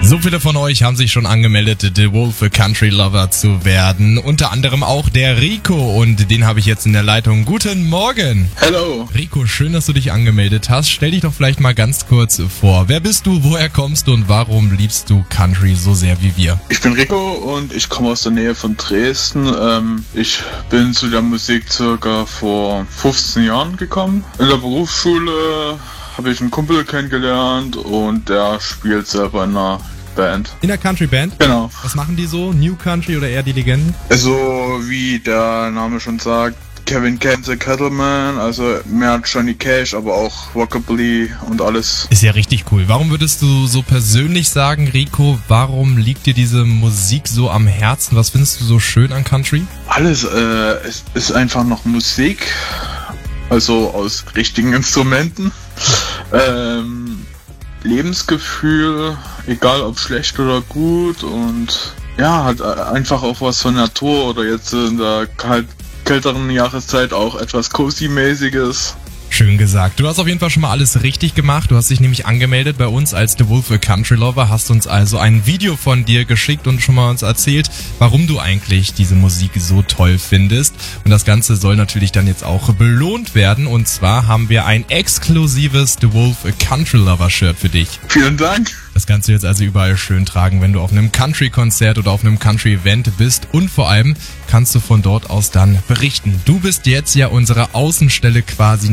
So viele von euch haben sich schon angemeldet, The Wolf Country Lover zu werden. Unter anderem auch der Rico und den habe ich jetzt in der Leitung. Guten Morgen. Hallo. Rico, schön, dass du dich angemeldet hast. Stell dich doch vielleicht mal ganz kurz vor. Wer bist du, woher kommst du und warum liebst du Country so sehr wie wir? Ich bin Rico und ich komme aus der Nähe von Dresden. Ich bin zu der Musik circa vor 15 Jahren gekommen. In der Berufsschule habe ich einen Kumpel kennengelernt und der spielt selber in einer Band. In der Country Band? Genau. Was machen die so? New Country oder eher die Legenden? Also wie der Name schon sagt, Kevin Kent the Cattleman, also mehr Johnny Cash, aber auch Rockabilly und alles. Ist ja richtig cool. Warum würdest du so persönlich sagen, Rico, warum liegt dir diese Musik so am Herzen? Was findest du so schön an Country? Alles, es ist einfach noch Musik, also aus richtigen Instrumenten. Lebensgefühl, egal ob schlecht oder gut, und ja, hat einfach auch was von Natur oder jetzt in der kälteren Jahreszeit auch etwas Cozy-mäßiges. Schön gesagt. Du hast auf jeden Fall schon mal alles richtig gemacht. Du hast dich nämlich angemeldet bei uns als The Wolf Country Lover, hast uns also ein Video von dir geschickt und schon mal uns erzählt, warum du eigentlich diese Musik so toll findest. Und das Ganze soll natürlich dann jetzt auch belohnt werden. Und zwar haben wir ein exklusives The Wolf Country Lover Shirt für dich. Vielen Dank. Das kannst du jetzt also überall schön tragen, wenn du auf einem Country-Konzert oder auf einem Country-Event bist. Und vor allem kannst du von dort aus dann berichten. Du bist jetzt ja unsere Außenstelle quasi